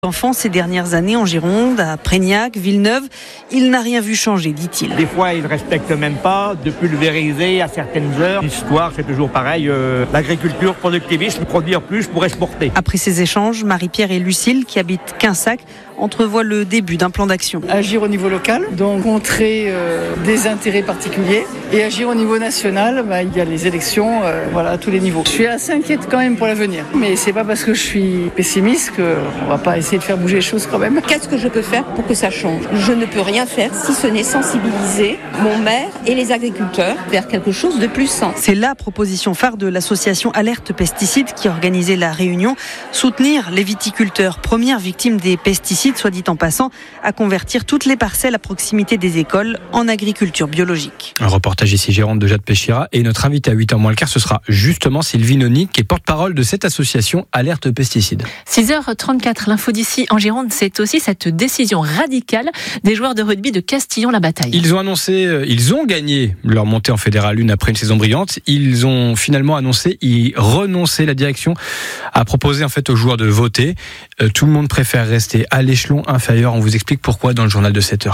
Enfants ces dernières années en Gironde, à Prégnac, Villeneuve, il n'a rien vu changer, dit-il. Des fois, ils ne respectent même pas de pulvériser à certaines heures. L'histoire, c'est toujours pareil. L'agriculture, productivisme, produire plus pour exporter. Après ces échanges, Marie-Pierre et Lucille, qui habitent Quinsac, entrevoient le début d'un plan d'action. Agir au niveau local, donc contrer des intérêts particuliers. Et agir au niveau national, il y a les élections à tous les niveaux. Je suis assez inquiète quand même pour l'avenir. Mais c'est pas parce que je suis pessimiste qu'on va pas essayer de faire bouger les choses quand même. Qu'est-ce que je peux faire pour que ça change ? Je ne peux rien faire si ce n'est sensibiliser mon maire et les agriculteurs vers quelque chose de plus sain. C'est la proposition phare de l'association Alerte Pesticides qui a organisé la réunion. Soutenir les viticulteurs, premières victimes des pesticides, soit dit en passant, à convertir toutes les parcelles à proximité des écoles en agriculture biologique. Un reportage ici Gironde de Jade Péchira et notre invité à 8h moins le quart, ce sera justement Sylvie Noni, qui est porte-parole de cette association Alerte Pesticides. 6h34, l'info d'ici en Gironde, c'est aussi cette décision radicale des joueurs de rugby de Castillon-la-Bataille. Ils ont gagné leur montée en Fédéral 1 après une saison brillante. Ils ont finalement annoncé y renoncer. La direction a proposé en fait aux joueurs de voter. Tout le monde préfère rester à l'échelon inférieur. On vous explique pourquoi dans le journal de 7h.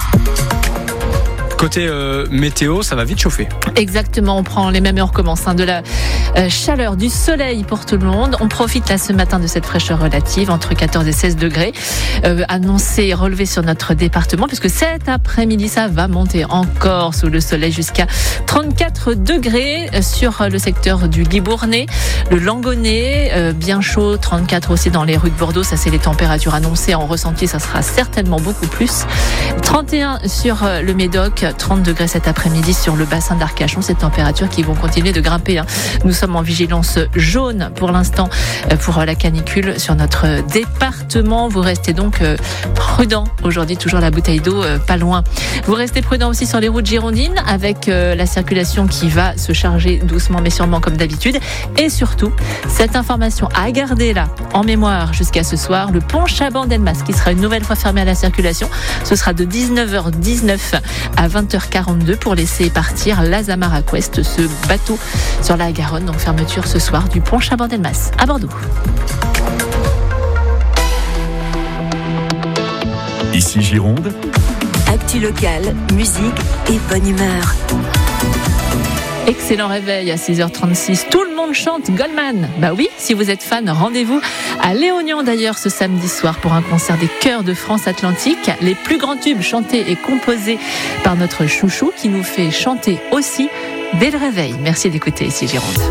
Côté météo, ça va vite chauffer. Exactement, on prend les mêmes heures commence. De la chaleur, du soleil pour tout le monde. On profite là ce matin de cette fraîcheur relative, entre 14 et 16 degrés. Annoncé et relevé sur notre département, puisque cet après-midi, ça va monter encore sous le soleil jusqu'à 34 degrés sur le secteur du Libournais, le Langonnet, bien chaud, 34 aussi dans les rues de Bordeaux. Ça, c'est les températures annoncées. En ressenti, ça sera certainement beaucoup plus. 31 sur le Médoc, 30 degrés cet après-midi sur le bassin d'Arcachon. Ces températures qui vont continuer de grimper. Nous sommes en vigilance jaune pour l'instant pour la canicule sur notre département. Vous restez donc prudents. Aujourd'hui, toujours la bouteille d'eau pas loin. Vous restez prudents aussi sur les routes girondines avec la circulation qui va se charger doucement mais sûrement comme d'habitude. Et surtout, cette information à garder là en mémoire jusqu'à ce soir, le pont Chaban-Delmas qui sera une nouvelle fois fermé à la circulation. Ce sera de 19h19 à 20h42 pour laisser partir l'Azamara Quest, ce bateau sur la Garonne. Donc fermeture ce soir du pont Chaban-Delmas à Bordeaux. Ici Gironde. Actu locale, musique et bonne humeur. Excellent réveil à 6h36. Tout le monde chante Goldman. Bah oui, si vous êtes fan, rendez-vous à Léognan d'ailleurs ce samedi soir pour un concert des chœurs de France Atlantique. Les plus grands tubes chantés et composés par notre chouchou qui nous fait chanter aussi dès le réveil. Merci d'écouter ici Gironde.